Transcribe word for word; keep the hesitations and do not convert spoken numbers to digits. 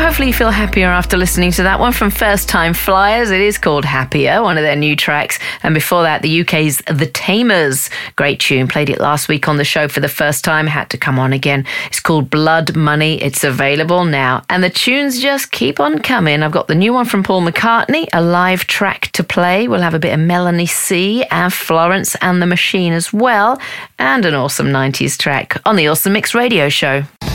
Hopefully you feel happier after listening to that one from First Time Flyers. It is called Happier, one of their new tracks. And before that, the U K's The Tamers. Great tune. Played it last week on the show for the first time. Had to come on again. It's called Blood Money. It's available now. And the tunes just keep on coming. I've got the new one from Paul McCartney, a live track to play. We'll have a bit of Melanie C and Florence and the Machine as well. And an awesome nineties track on the Awesome Mix Radio Show.